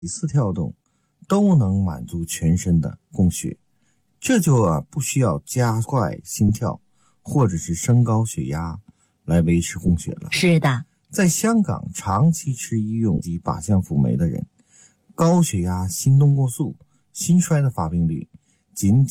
几次跳动都能满足全身的供血，这就不需要加快心跳或者是升高血压来维持供血了。 是的， 在香港长期吃医用及靶向辅酶的人，高血压、心动过速、心衰的发病率仅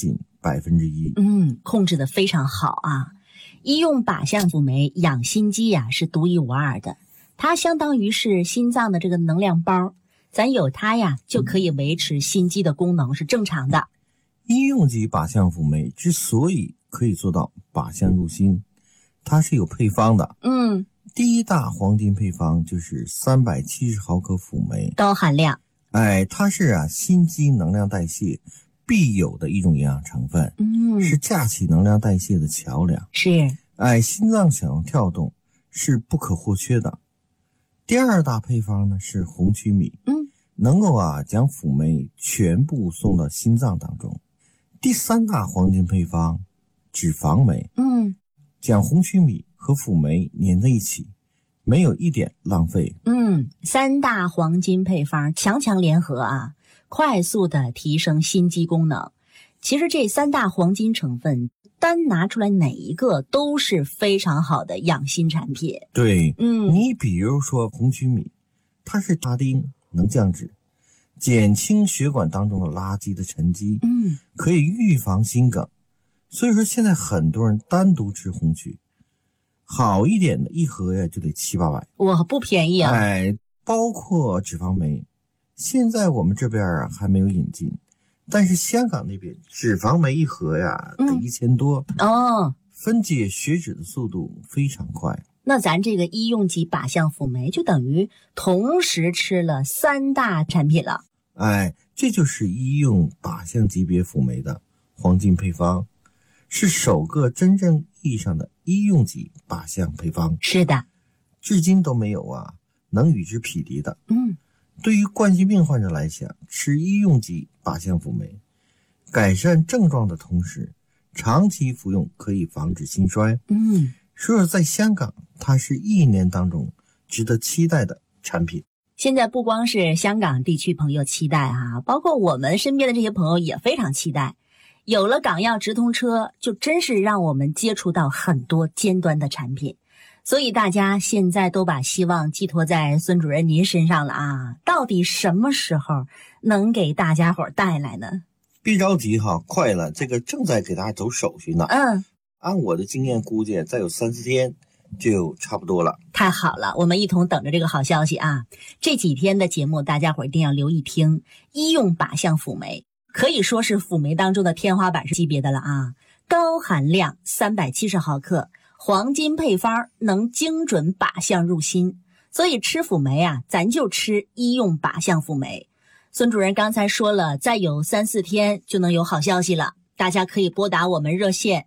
1%。 控制得非常好啊。医用靶向辅酶养心肌是独一无二的，它相当于是心脏的这个能量包，咱有它就可以维持心肌的功能是正常的。 医用级靶向辅酶之所以可以做到靶向入心，它是有配方的。第一大黄金配方就是370毫克辅酶， 高含量。 它是心肌能量代谢必有的一种营养成分，是架起能量代谢的桥梁。 是， 心脏想要跳动是不可或缺的。第二大配方呢是红曲米，能够将辅酶全部送到心脏当中。第三大黄金配方脂肪酶，将红曲米和辅酶粘在一起，没有一点浪费。 三大黄金配方强强联合快速的提升心肌功能。其实这三大黄金成分单拿出来哪一个都是非常好的养心产品。 对，你比如说红曲米，它是沙丁，能降脂，减轻血管当中的垃圾的沉积，可以预防心梗。所以说现在很多人单独吃红曲，好一点的一盒就得700-800， 哇，不便宜啊。 包括脂肪酶，现在我们这边还没有引进，但是香港那边脂肪酶一盒得1000多分解血脂的速度非常快。 那咱这个医用级靶向辅酶就等于同时吃了三大产品了。 这就是医用靶向级别辅酶的黄金配方，是首个真正意义上的医用级靶向配方。 是的， 至今都没有能与之匹敌的。对于冠心病患者来讲，吃医用级靶向辅酶，改善症状的同时，长期服用可以防止心衰。所以说在香港，它是1年当中值得期待的产品。 现在不光是香港地区朋友期待包括我们身边的这些朋友也非常期待。有了港药直通车，就真是让我们接触到很多尖端的产品。所以大家现在都把希望寄托在孙主任您身上了到底什么时候能给大家伙带来呢？ 别着急快了，这个正在给大家走手续呢。按我的经验估计，再有3-4天就差不多了。 太好了，我们一同等着这个好消息这几天的节目大家伙一定要留意听。医用靶向辅酶可以说是辅酶当中的天花板级别的了高含量370毫克，黄金配方，能精准靶向入心。所以吃辅酶咱就吃医用靶向辅酶。孙主任刚才说了，再有3-4天就能有好消息了，大家可以拨打我们热线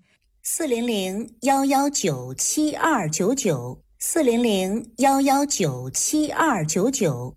400-119-7299 400-119-7299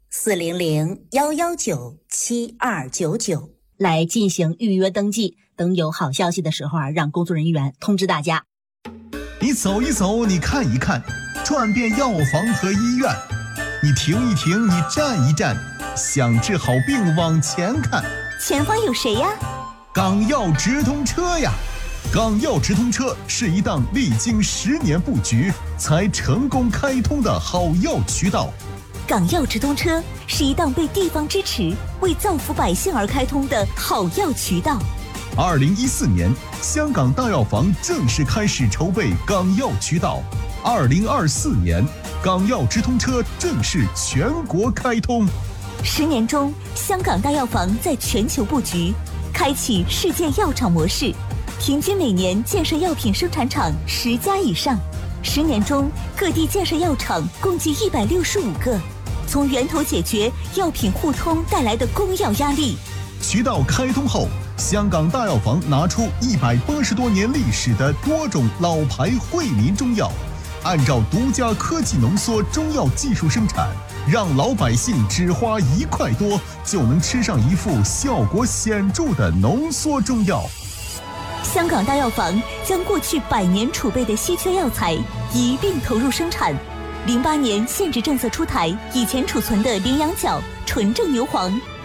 400-119-7299来进行预约登记，等有好消息的时候让工作人员通知大家。 你走一走，你看一看，转遍药房和医院，你停一停，你站一站，想治好病往前看。 前方有谁呀？ 港药直通车呀！港药直通车是一档历经10年布局才成功开通的好药渠道。 港药直通车是一档被地方支持、为造福百姓而开通的好药渠道。 2014年，香港大药房正式开始筹备港药渠道。2024年，港药直通车正式全国开通。 10年中，香港大药房在全球布局，开启世界药厂模式，平均每年建设药品生产厂10家以上。10年中，各地建设药厂共计165个，从源头解决药品互通带来的供药压力。 渠道开通后，香港大药房拿出180多年历史的多种老牌惠民中药，按照独家科技浓缩中药技术生产，让老百姓只花1块多就能吃上一副效果显著的浓缩中药。 香港大药房将过去100年储备的稀缺药材一并投入生产。08年限制政策出台，以前储存的羚羊角、 纯正牛黄。